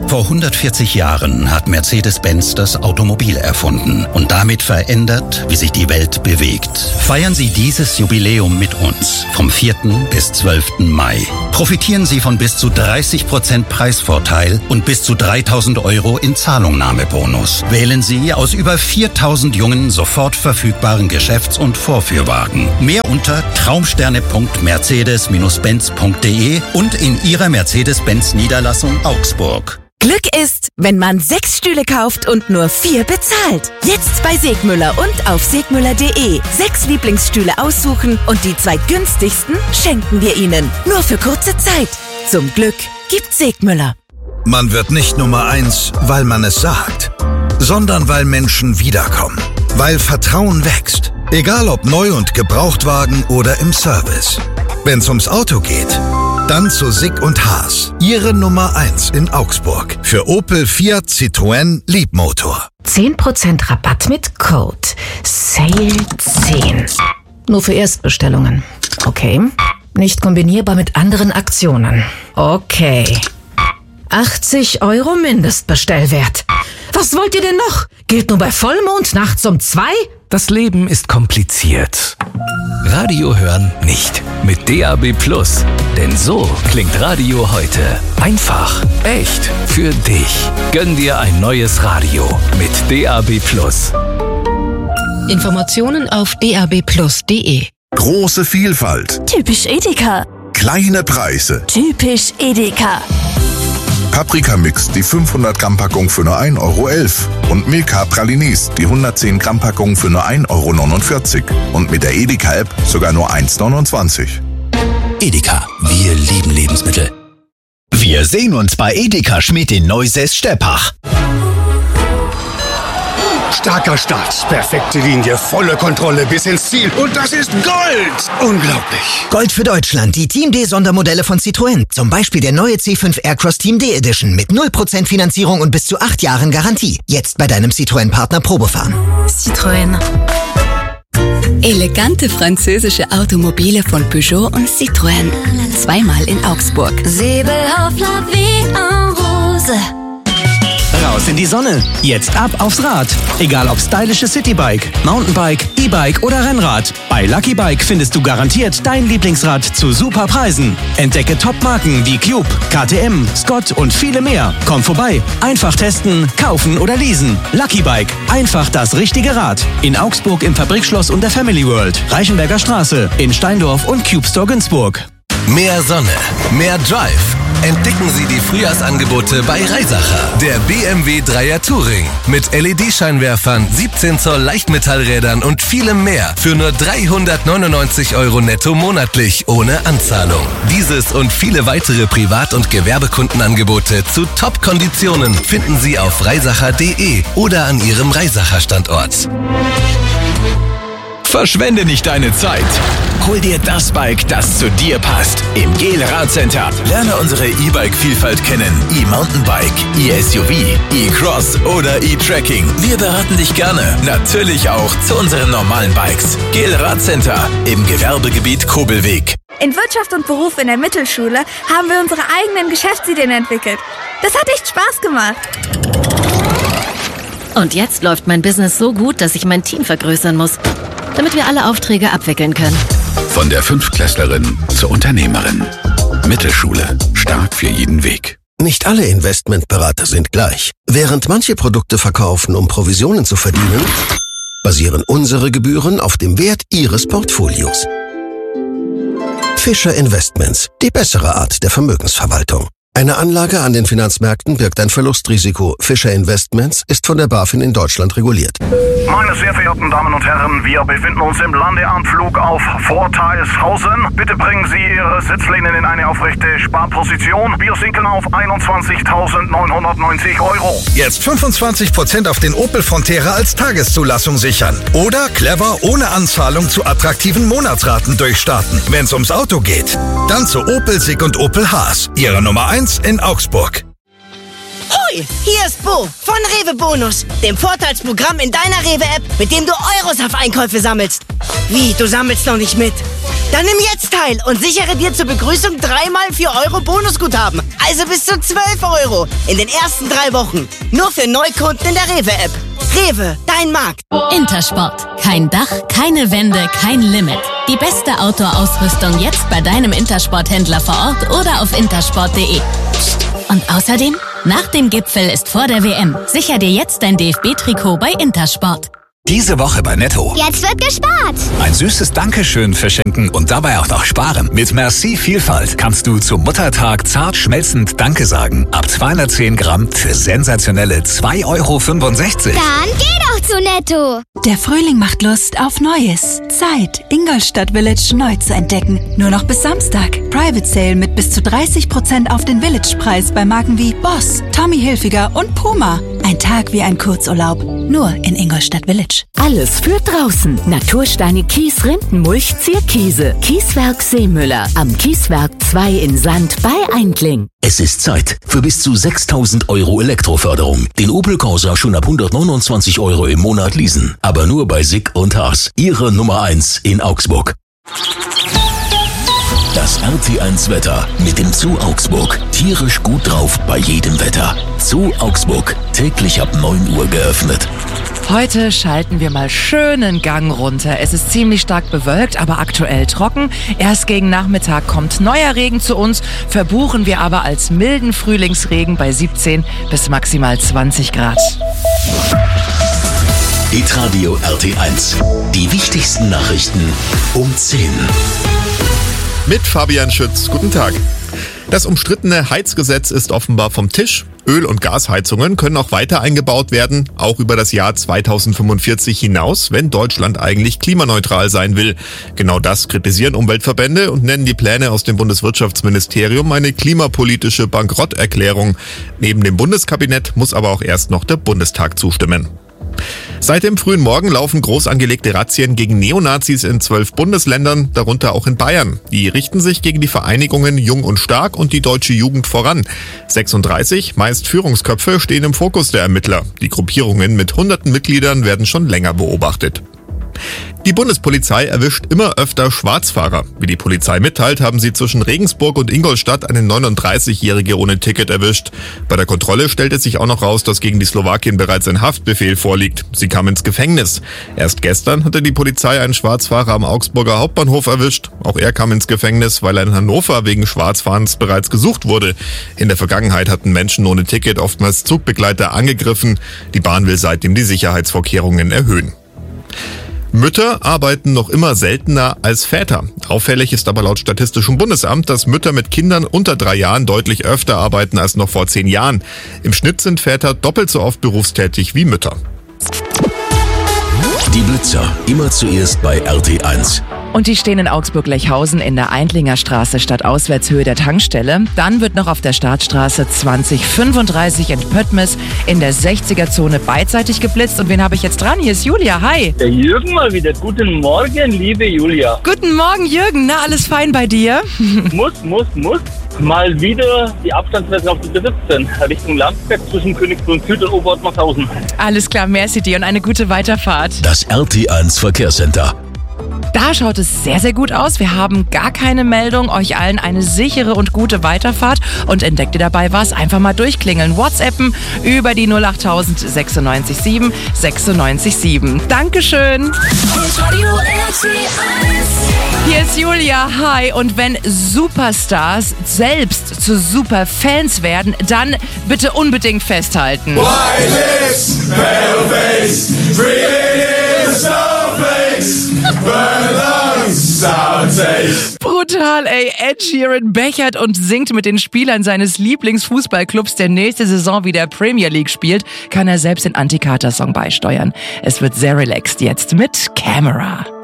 Vor 140 Jahren hat Mercedes-Benz das Automobil erfunden und damit verändert, wie sich die Welt bewegt. Feiern Sie dieses Jubiläum mit uns vom 4. bis 12. Mai. Profitieren Sie von bis zu 30% Preisvorteil und bis zu 3.000 € in Zahlungnahmebonus. Wählen Sie aus über 4.000 jungen, sofort verfügbaren Geschäfts- und Vorführwagen. Mehr unter traumsterne.mercedes-benz.de und in Ihrer Mercedes-Benz-Niederlassung Augsburg. Glück ist, wenn man 6 Stühle kauft und nur 4 bezahlt. Jetzt bei Segmüller und auf segmüller.de. 6 Lieblingsstühle aussuchen und die 2 günstigsten schenken wir Ihnen. Nur für kurze Zeit. Zum Glück gibt Segmüller. Man wird nicht Nummer 1, weil man es sagt, sondern weil Menschen wiederkommen. Weil Vertrauen wächst. Egal ob Neu- und Gebrauchtwagen oder im Service. Wenn's ums Auto geht, dann zu Sick und Haas. Ihre Nummer 1 in Augsburg. Für Opel, Fiat, Citroën, Leapmotor. 10% Rabatt mit Code SALE10. Nur für Erstbestellungen. Okay. Nicht kombinierbar mit anderen Aktionen. Okay. 80 € Mindestbestellwert. Was wollt ihr denn noch? Gilt nur bei Vollmond nachts um 2? Das Leben ist kompliziert. Radio hören nicht. Mit DAB+. Denn so klingt Radio heute. Einfach, echt, für dich. Gönn dir ein neues Radio mit DAB+. Informationen auf dabplus.de. Große Vielfalt. Typisch Edeka. Kleine Preise. Typisch Edeka. Paprikamix, die 500 Gramm Packung für nur 1,11 € und Milka Pralines, die 110 Gramm Packung für nur 1,49 € und mit der Edeka-App sogar nur 1,29 €. Edeka, wir lieben Lebensmittel. Wir sehen uns bei Edeka Schmidt in Neusäß-Steppach. Starker Start, perfekte Linie, volle Kontrolle bis ins Ziel. Und das ist Gold! Unglaublich. Gold für Deutschland, die Team D Sondermodelle von Citroën. Zum Beispiel der neue C5 Aircross Team D Edition mit 0% Finanzierung und bis zu 8 Jahren Garantie. Jetzt bei deinem Citroën-Partner Probefahren. Citroën. Elegante französische Automobile von Peugeot und Citroën. Zweimal in Augsburg. Säbel auf la vie en rose. Raus in die Sonne. Jetzt ab aufs Rad. Egal ob stylische Citybike, Mountainbike, E-Bike oder Rennrad. Bei Lucky Bike findest du garantiert dein Lieblingsrad zu super Preisen. Entdecke Top-Marken wie Cube, KTM, Scott und viele mehr. Komm vorbei. Einfach testen, kaufen oder leasen. Lucky Bike. Einfach das richtige Rad. In Augsburg im Fabrikschloss und der Family World. Reichenberger Straße. In Steindorf und Cube Store Günzburg. Mehr Sonne, mehr Drive. Entdecken Sie die Frühjahrsangebote bei Reisacher. Der BMW 3er Touring mit LED-Scheinwerfern, 17 Zoll Leichtmetallrädern und vielem mehr für nur 399 € netto monatlich ohne Anzahlung. Dieses und viele weitere Privat- und Gewerbekundenangebote zu Top-Konditionen finden Sie auf reisacher.de oder an Ihrem Reisacher-Standort. Verschwende nicht deine Zeit. Hol dir das Bike, das zu dir passt. Im GEL Radcenter. Lerne unsere E-Bike-Vielfalt kennen. E-Mountainbike, E-SUV, E-Cross oder E-Trekking. Wir beraten dich gerne. Natürlich auch zu unseren normalen Bikes. GEL Radcenter im Gewerbegebiet Kobelweg. In Wirtschaft und Beruf in der Mittelschule haben wir unsere eigenen Geschäftsideen entwickelt. Das hat echt Spaß gemacht. Und jetzt läuft mein Business so gut, dass ich mein Team vergrößern muss, damit wir alle Aufträge abwickeln können. Von der Fünftklässlerin zur Unternehmerin. Mittelschule. Stark für jeden Weg. Nicht alle Investmentberater sind gleich. Während manche Produkte verkaufen, um Provisionen zu verdienen, basieren unsere Gebühren auf dem Wert Ihres Portfolios. Fischer Investments. Die bessere Art der Vermögensverwaltung. Eine Anlage an den Finanzmärkten birgt ein Verlustrisiko. Fischer Investments ist von der BaFin in Deutschland reguliert. Meine sehr verehrten Damen und Herren, wir befinden uns im Landeanflug auf Vorteilshausen. Bitte bringen Sie Ihre Sitzlehnen in eine aufrechte Sparposition. Wir sinken auf 21.990 €. Jetzt 25% auf den Opel Frontera als Tageszulassung sichern. Oder clever ohne Anzahlung zu attraktiven Monatsraten durchstarten. Wenn's ums Auto geht, dann zu Opel Sick und Opel Haas. Ihre Nummer 1 in Augsburg. Hoi, hier ist Bo von Rewe Bonus, dem Vorteilsprogramm in deiner Rewe-App, mit dem du Euros auf Einkäufe sammelst. Wie, du sammelst noch nicht mit? Dann nimm jetzt teil und sichere dir zur Begrüßung 3x 4 Euro Bonusguthaben. Also bis zu 12 Euro in den ersten 3 Wochen. Nur für Neukunden in der Rewe-App. Rewe, dein Markt. Intersport. Kein Dach, keine Wände, kein Limit. Die beste Outdoor-Ausrüstung jetzt bei deinem Intersport-Händler vor Ort oder auf intersport.de. Und außerdem, nach dem Gipfel ist vor der WM. Sicher dir jetzt dein DFB-Trikot bei Intersport. Diese Woche bei Netto. Jetzt wird gespart. Ein süßes Dankeschön verschenken und dabei auch noch sparen. Mit Merci Vielfalt kannst du zum Muttertag zart schmelzend Danke sagen. Ab 210 Gramm für sensationelle 2,65 Euro. Dann geh doch zu Netto. Der Frühling macht Lust auf Neues. Zeit, Ingolstadt Village neu zu entdecken. Nur noch bis Samstag. Private Sale mit bis zu 30% auf den Village-Preis bei Marken wie Boss, Tommy Hilfiger und Puma. Ein Tag wie ein Kurzurlaub. Nur in Ingolstadt Village. Alles für draußen. Natursteine, Kies, Rindenmulch, Zierkiese. Kieswerk Seemüller. Am Kieswerk 2 in Sand bei Eindling. Es ist Zeit für bis zu 6.000 Euro Elektroförderung. Den Opel Corsa schon ab 129 Euro im Monat leasen. Aber nur bei Sick und Haas. Ihre Nummer 1 in Augsburg. Das RT1 Wetter mit dem Zoo Augsburg. Tierisch gut drauf bei jedem Wetter. Zoo Augsburg. Täglich ab 9 Uhr geöffnet. Heute schalten wir mal schönen Gang runter. Es ist ziemlich stark bewölkt, aber aktuell trocken. Erst gegen Nachmittag kommt neuer Regen zu uns, verbuchen wir aber als milden Frühlingsregen bei 17 bis maximal 20 Grad. Hitradio RT1. Die wichtigsten Nachrichten um 10. Mit Fabian Schütz. Guten Tag. Das umstrittene Heizgesetz ist offenbar vom Tisch. Öl- und Gasheizungen können auch weiter eingebaut werden, auch über das Jahr 2045 hinaus, wenn Deutschland eigentlich klimaneutral sein will. Genau das kritisieren Umweltverbände und nennen die Pläne aus dem Bundeswirtschaftsministerium eine klimapolitische Bankrotterklärung. Neben dem Bundeskabinett muss aber auch erst noch der Bundestag zustimmen. Seit dem frühen Morgen laufen groß angelegte Razzien gegen Neonazis in 12 Bundesländern, darunter auch in Bayern. Die richten sich gegen die Vereinigungen Jung und Stark und die Deutsche Jugend voran. 36, meist Führungsköpfe, stehen im Fokus der Ermittler. Die Gruppierungen mit hunderten Mitgliedern werden schon länger beobachtet. Die Bundespolizei erwischt immer öfter Schwarzfahrer. Wie die Polizei mitteilt, haben sie zwischen Regensburg und Ingolstadt eine 39-Jährige ohne Ticket erwischt. Bei der Kontrolle stellte sich auch noch raus, dass gegen die Slowakin bereits ein Haftbefehl vorliegt. Sie kam ins Gefängnis. Erst gestern hatte die Polizei einen Schwarzfahrer am Augsburger Hauptbahnhof erwischt. Auch er kam ins Gefängnis, weil er in Hannover wegen Schwarzfahrens bereits gesucht wurde. In der Vergangenheit hatten Menschen ohne Ticket oftmals Zugbegleiter angegriffen. Die Bahn will seitdem die Sicherheitsvorkehrungen erhöhen. Mütter arbeiten noch immer seltener als Väter. Auffällig ist aber laut Statistischem Bundesamt, dass Mütter mit Kindern unter 3 Jahren deutlich öfter arbeiten als noch vor 10 Jahren. Im Schnitt sind Väter doppelt so oft berufstätig wie Mütter. Die Blitzer, immer zuerst bei RT1. Und die stehen in Augsburg-Lechhausen in der Eindlinger Straße statt Auswärtshöhe der Tankstelle. Dann wird noch auf der Startstraße 2035 in Pöttmes in der 60er-Zone beidseitig geblitzt. Und wen habe ich jetzt dran? Hier ist Julia. Hi. Der Jürgen mal wieder. Guten Morgen, liebe Julia. Guten Morgen, Jürgen. Na, alles fein bei dir? Muss. Mal wieder die Abstandsmessung auf die 17 Richtung Landsberg zwischen Königsbrunn Süd und Oberortmachshausen. Alles klar, merci dir und eine gute Weiterfahrt. Das RT1 Verkehrscenter. Da schaut es sehr, sehr gut aus. Wir haben gar keine Meldung. Euch allen eine sichere und gute Weiterfahrt. Und entdeckt ihr dabei was? Einfach mal durchklingeln. WhatsAppen über die 08000 967 967. Dankeschön. Hier ist Julia. Hi. Und wenn Superstars selbst zu Superfans werden, dann bitte unbedingt festhalten. Brutal, ey. Ed Sheeran bechert und singt mit den Spielern seines Lieblingsfußballclubs, der nächste Saison wieder Premier League spielt, kann er selbst den Anti-Kater-Song beisteuern. Es wird sehr relaxed jetzt mit Camera.